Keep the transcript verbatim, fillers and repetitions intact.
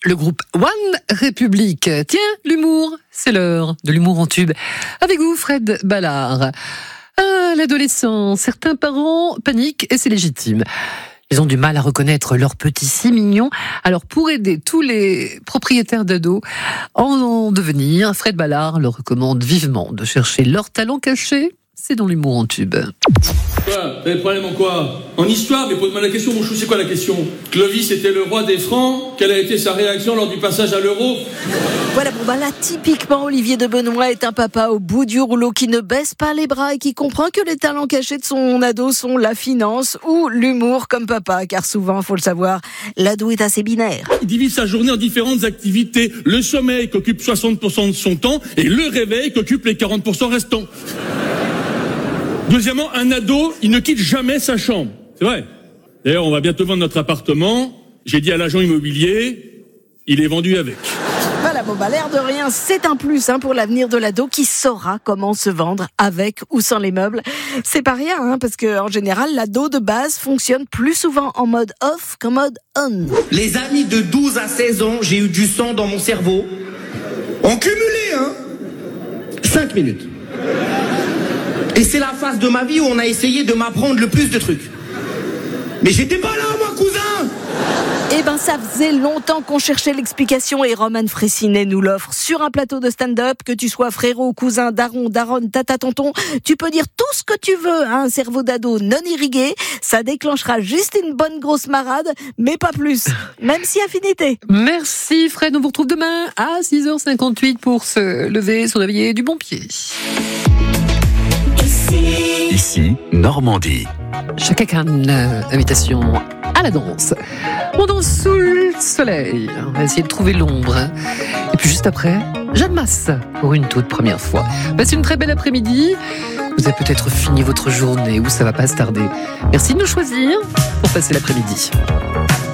le groupe One République. Tiens, l'humour, c'est l'heure de l'humour en tube. Avec vous, Fred Ballard. À l'adolescence, certains parents paniquent et c'est légitime. Ils ont du mal à reconnaître leurs petits si mignons. Alors, pour aider tous les propriétaires d'ados en devenir, Fred Ballard leur recommande vivement de chercher leur talent caché. C'est dans l'humour en tube. Quoi ? T'as des problèmes en quoi ? En histoire, mais pose-moi la question, mon chou, c'est quoi la question ? Clovis était le roi des Francs. Quelle a été sa réaction lors du passage à l'euro ? Voilà, bon bah là, typiquement, Olivier de Benoît est un papa au bout du rouleau qui ne baisse pas les bras et qui comprend que les talents cachés de son ado sont la finance ou l'humour comme papa, car souvent, faut le savoir, l'ado est assez binaire. Il divise sa journée en différentes activités. Le sommeil qui occupe soixante pour cent de son temps et le réveil qui occupe les quarante pour cent restants. Deuxièmement, un ado, il ne quitte jamais sa chambre. C'est vrai. D'ailleurs, on va bientôt vendre notre appartement. J'ai dit à l'agent immobilier, il est vendu avec. Voilà, bon bah l'air de rien, c'est un plus hein, pour l'avenir de l'ado qui saura comment se vendre avec ou sans les meubles. C'est pas rien, hein, parce que en général, l'ado de base fonctionne plus souvent en mode off qu'en mode on. Les amis de douze à seize ans, j'ai eu du sang dans mon cerveau. En cumulé, hein. cinq minutes. Et c'est la phase de ma vie où on a essayé de m'apprendre le plus de trucs. Mais j'étais pas là, moi, cousin! Eh ben, ça faisait longtemps qu'on cherchait l'explication et Roman Fressinet nous l'offre sur un plateau de stand-up. Que tu sois frérot, cousin, daron, daronne, tata, tonton, tu peux dire tout ce que tu veux à un cerveau d'ado non irrigué. Ça déclenchera juste une bonne grosse marade, mais pas plus. Même si affinité. Merci Fred, on vous retrouve demain à six heures cinquante-huit pour se lever, se réveiller du bon pied. Ici, Normandie. Chaka Khan, invitation à la danse. On danse sous le soleil. On va essayer de trouver l'ombre. Et puis juste après, Jeanne Masse pour une toute première fois. Passez une très belle après-midi. Vous avez peut-être fini votre journée ou ça va pas se tarder. Merci de nous choisir pour passer l'après-midi.